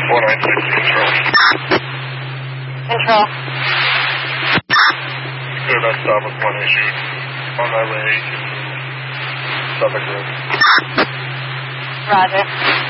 control. Control. Clear that stop with one issue. On my way to Suffolk Road. Roger.